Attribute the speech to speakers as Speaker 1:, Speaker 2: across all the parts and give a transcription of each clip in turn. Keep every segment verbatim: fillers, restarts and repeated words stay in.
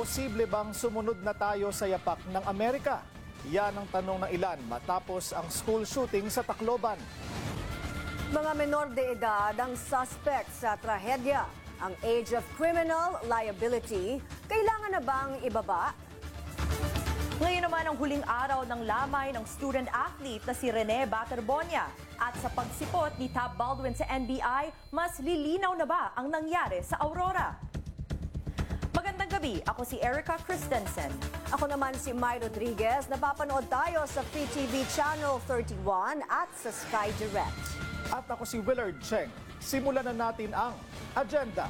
Speaker 1: Posible bang sumunod na tayo sa yapak ng Amerika? Yan ang tanong ng ilan matapos ang school shooting sa Tacloban.
Speaker 2: Mga menor de edad ang suspect sa trahedya. Ang age of criminal liability, kailangan na bang ibaba?
Speaker 3: Ngayon naman ang huling araw ng lamay ng student-athlete na si Rene Baterbonia. At sa pagsipot ni Tab Baldwin sa N B I, mas lilinaw na ba ang nangyari sa Aurora? Magandang gabi, ako si Erica Christensen.
Speaker 2: Ako naman si May Rodriguez. Napapanood tayo sa Free T V Channel thirty-one at sa Sky Direct.
Speaker 1: At ako si Willard Cheng. Simulan na natin ang agenda.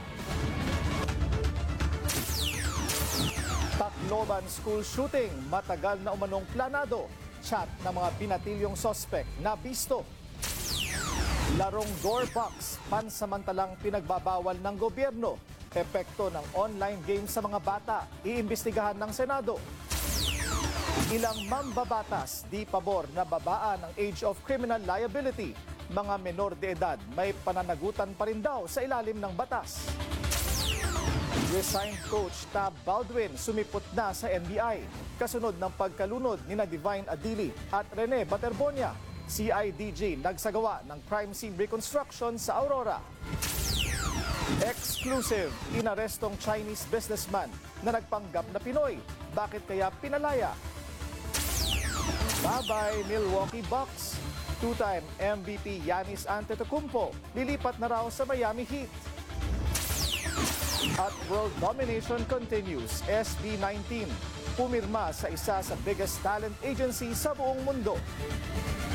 Speaker 1: Tacloban school shooting, matagal na umanong planado. Chat ng mga binatilyong sospek na bisto. Larong door box, pansamantalang pinagbabawal ng gobyerno. Epekto ng online game sa mga bata, iimbestigahan ng Senado. Ilang mambabatas di pabor na babaan ang age of criminal liability. Mga menor de edad may pananagutan pa rin daw sa ilalim ng batas. Resigned coach Tab Baldwin sumipot na sa N B I. Kasunod ng pagkalunod ni na Divine Adili at Rene Baterbonia, C I D G nagsagawa ng crime scene reconstruction sa Aurora. Exclusive, inarestong Chinese businessman na nagpanggap na Pinoy. Bakit kaya pinalaya? Bye-bye Milwaukee Bucks. Two-time M V P Giannis Antetokounmpo lilipat na raw sa Miami Heat. At world domination continues. S B nineteen pumirma sa isa sa biggest talent agency sa buong mundo.